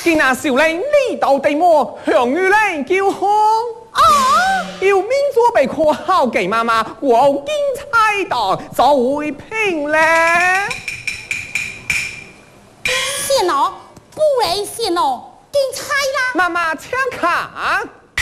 今那小人力道地魔，向与人叫好。 啊！ 有民族被可好给妈妈，我金彩党就会拼嘞。 先哦，不然先哦，警察啦！ 妈妈请看。